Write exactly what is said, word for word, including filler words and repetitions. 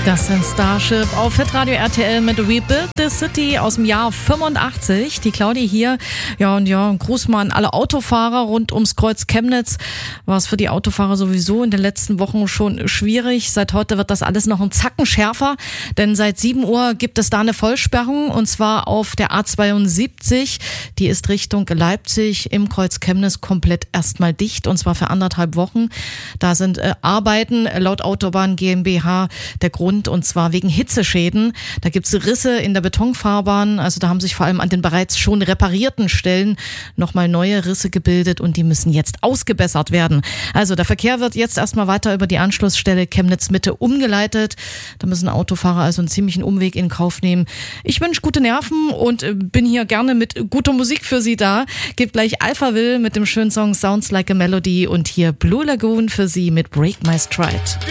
Das sind Starship auf Hitradio R T L mit We Build the City aus dem Jahr fünfundachtzig. Die Claudia hier. Ja, und ja, ein Gruß mal an alle Autofahrer rund ums Kreuz Chemnitz. War es für die Autofahrer sowieso in den letzten Wochen schon schwierig. Seit heute wird das alles noch ein Zacken schärfer, denn seit sieben Uhr gibt es da eine Vollsperrung und zwar auf der A zweiundsiebzig. Die ist Richtung Leipzig im Kreuz Chemnitz komplett erstmal dicht und zwar für anderthalb Wochen. Da sind äh, Arbeiten laut Autobahn GmbH der Grund, und zwar wegen Hitzeschäden. Da gibt's Risse in der Betonfahrbahn, also da haben sich vor allem an den bereits schon reparierten Stellen nochmal neue Risse gebildet und die müssen jetzt ausgebessert werden. Also der Verkehr wird jetzt erstmal weiter über die Anschlussstelle Chemnitz Mitte umgeleitet. Da müssen Autofahrer also einen ziemlichen Umweg in Kauf nehmen. Ich wünsche gute Nerven und bin hier gerne mit guter Musik für Sie da. Gebt gleich Alphaville mit dem schönen Song Sounds Like a Melody und hier Blue Lagoon für Sie mit Break My Stride.